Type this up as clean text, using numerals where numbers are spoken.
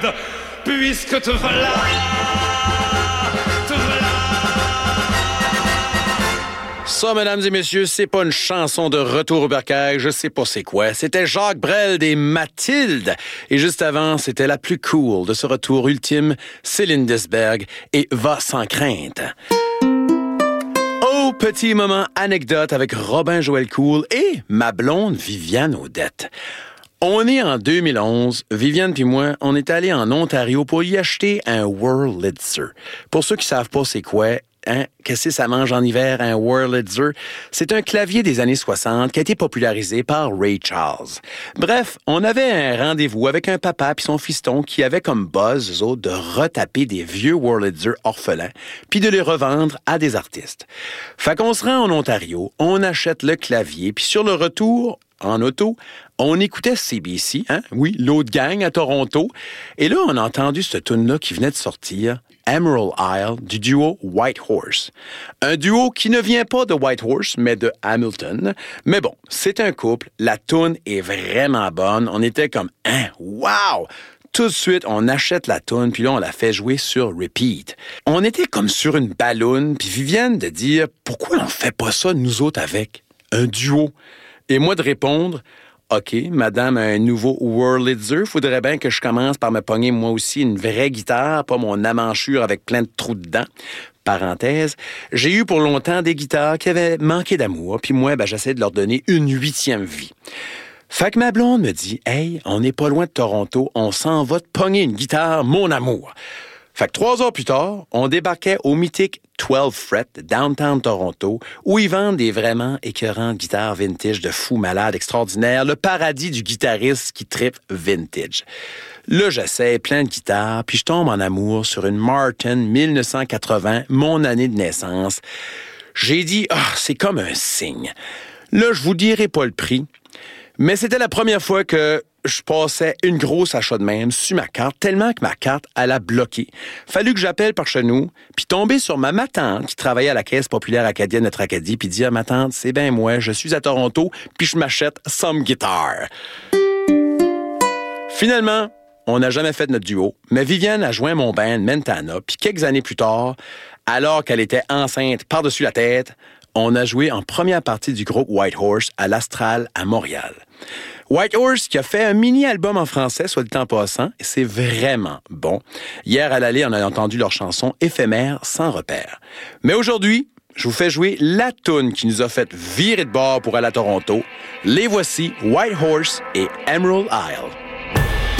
regarde, puisque te voilà. Ça, mesdames et messieurs, c'est pas une chanson de Retour au bercail, je sais pas c'est quoi. C'était Jacques Brel des Mathilde. Et juste avant, c'était la plus cool de ce retour ultime, Céline Desberg et Va sans crainte. Oh, petit moment anecdote avec Robin Joël Cool et ma blonde Viviane Audette. On est en 2011. Viviane puis moi, on est allés en Ontario pour y acheter un Wurlitzer. Pour ceux qui savent pas c'est quoi, qu'est-ce que ça mange en hiver, un Wurlitzer? C'est un clavier des années 60 qui a été popularisé par Ray Charles. Bref, on avait un rendez-vous avec un papa puis son fiston qui avait comme buzz, eux autres, de retaper des vieux Wurlitzer orphelins puis de les revendre à des artistes. Fait qu'on se rend en Ontario, on achète le clavier puis sur le retour, en auto, on écoutait CBC, oui, l'autre gang à Toronto. Et là, on a entendu cette tune-là qui venait de sortir, Emerald Isle, du duo White Horse. Un duo qui ne vient pas de White Horse, mais de Hamilton. Mais bon, c'est un couple, la tune est vraiment bonne. On était comme, wow! Tout de suite, on achète la toune, puis là, on la fait jouer sur repeat. On était comme sur une balloune, puis Viviane de dire, pourquoi on fait pas ça, nous autres, avec un duo? Et moi de répondre, OK, madame a un nouveau Wurlitzer, faudrait bien que je commence par me pogner moi aussi une vraie guitare, pas mon amanchure avec plein de trous dedans. Parenthèse, j'ai eu pour longtemps des guitares qui avaient manqué d'amour, puis moi, j'essaie de leur donner une 8e vie. Fait que ma blonde me dit, hey, on n'est pas loin de Toronto, on s'en va te pogner une guitare, mon amour. Fait que 3 heures plus tard, on débarquait au mythique 12 Fret, downtown Toronto, où ils vendent des vraiment écœurantes guitares vintage de fous malades extraordinaires, le paradis du guitariste qui trippe vintage. Là, j'essaie plein de guitares, puis je tombe en amour sur une Martin 1980, mon année de naissance. J'ai dit, c'est comme un signe. Là, je vous dirai pas le prix, mais c'était la première fois que je passais une grosse achat de même sur ma carte, tellement que ma carte, elle a bloqué. Fallu que j'appelle par chez nous, puis tomber sur ma tante qui travaillait à la Caisse populaire acadienne notre Acadie, puis dire, ma tante, c'est bien moi, je suis à Toronto, puis je m'achète some guitar. Finalement, on n'a jamais fait notre duo, mais Viviane a joint mon band Mentana, puis quelques années plus tard, alors qu'elle était enceinte par-dessus la tête, on a joué en première partie du groupe White Horse à l'Astral à Montréal. White Horse qui a fait un mini-album en français, soit dit en passant, et c'est vraiment bon. Hier à l'aller, on a entendu leur chanson Éphémère sans repère. Mais aujourd'hui, je vous fais jouer la toune qui nous a fait virer de bord pour aller à Toronto. Les voici, White Horse et Emerald Isle.